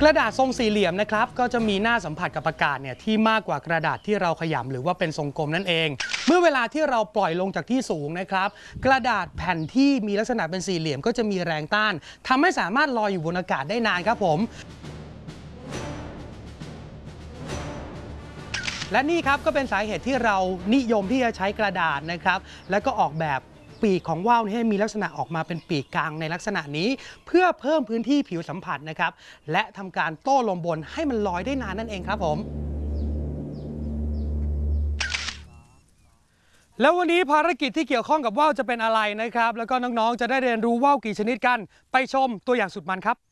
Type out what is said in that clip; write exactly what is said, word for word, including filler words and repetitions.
ระดาษทรงสี่เหลี่ยมนะครับก็จะมีหน้าสัมผัสกับอากาศเนี่ยที่มากกว่ากระดาษที่เราขยำหรือว่าเป็นทรงกลมนั่นเองเมื่อเวลาที่เราปล่อยลงจากที่สูงนะครับกระดาษแผ่นที่มีลักษณะเป็นสี่เหลี่ยมก็จะมีแรงต้านทำให้สามารถลอยอยู่บนอากาศได้นานครับผมและนี่ครับก็เป็นสาเหตุที่เรานิยมที่จะใช้กระดาษนะครับแล้วก็ออกแบบปีกของว่าวให้มีลักษณะออกมาเป็นปีกกลางในลักษณะนี้เพื่อเพิ่มพื้นที่ผิวสัมผัสนะครับและทำการโต้ลมบนให้มันลอยได้นานนั่นเองครับผมแล้ววันนี้ภารกิจที่เกี่ยวข้องกับว่าวจะเป็นอะไรนะครับแล้วก็น้องๆจะได้เรียนรู้ว่าวกี่ชนิดกันไปชมตัวอย่างสุดมันครับ